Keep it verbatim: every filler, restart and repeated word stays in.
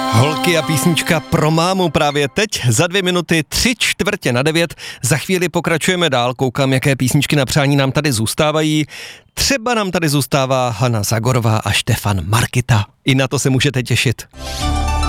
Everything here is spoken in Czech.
Holky a písnička pro mámu právě teď, za dvě minuty, tři čtvrtě na devět. Za chvíli pokračujeme dál, koukám, jaké písničky na přání nám tady zůstávají. Třeba nám tady zůstává Hana Zagorová a Štefan Markita. I na to se můžete těšit.